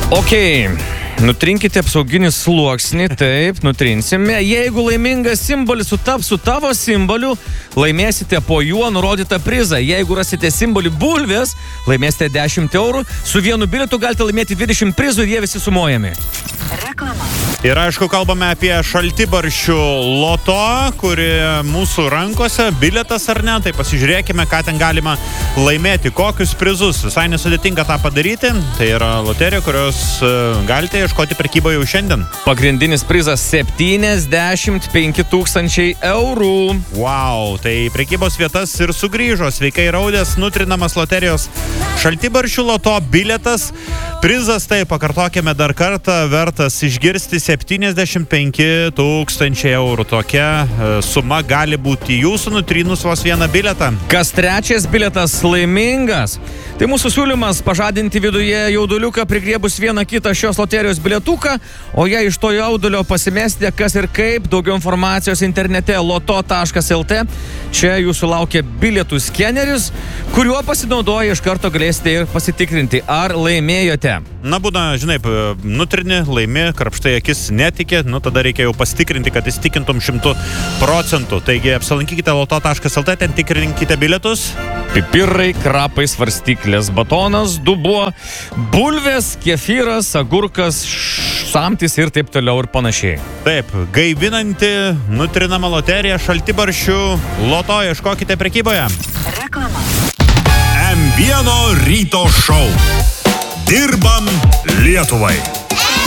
Ok, nutrinkite apsauginį sluoksnį, taip, nutrinsime. Jeigu laimingas simbolis sutaps su tavo simboliu, laimėsite po juo nurodytą prizą. Jeigu rasite simbolį bulvės, laimėsite 10 eurų. Su vienu bilietu galite laimėti 20 prizų ir jie visi sumuojami. Reklama. Ir aišku, kalbame apie šaltibarščių loto, kuri mūsų rankose, bilietas ar ne, tai pasižiūrėkime, ką ten galima laimėti, kokius prizus. Visai nesudėtinga tą padaryti, tai yra loterija, kurios galite ieškoti prekyboje jau šiandien. Pagrindinis prizas 75 000 eurų. Wow, tai prekybos vietas ir sugrįžo. Sveikai raudės, nutrinamas loterijos šaltibarščių loto bilietas. Prizas, tai pakartokime dar kartą, vertas išgirsti 75 000 eurų. Tokia suma gali būti jūsų nutrynus vos vieną bilietą. Kas trečias bilietas laimingas? Tai mūsų siūlymas pažadinti viduje jauduliuką prigriebus vieną kitą šios loterijos bilietuką, o jei iš to jaudulio pasimestė kas ir kaip, daugiau informacijos internete loto.lt. Čia jūsų laukia bilietų skeneris, kuriuo pasinaudoję iš karto galėsite ir pasitikrinti, ar laimėjote. Na, būna, žinai, nutrini, laimi, krapštai akis netikė, tada reikia jau pasitikrinti, kad įsitikintum 100%. Taigi apsilankykite loto.lt, ten tikrinkite bilietus. Pipirai, krapai, svarstyklės, batonas, dubuo, bulvės, kefyras, agurkas, samtis ir taip toliau ir panašiai. Taip, gaivinanti, nutrinama loterija šaltibarščių loto, ieškokite prekyboje. Reklama. M1 ryto šou. Dirbam Lietuvai.